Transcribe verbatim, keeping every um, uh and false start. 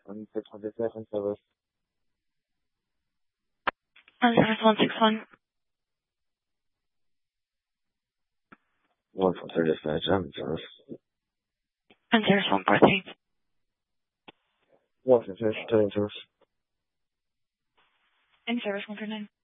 twenty-six twenty-seven service. And service one six one. one four three dispatch, I'm in service. And service one four three. one four three, still in service. In service one four nine.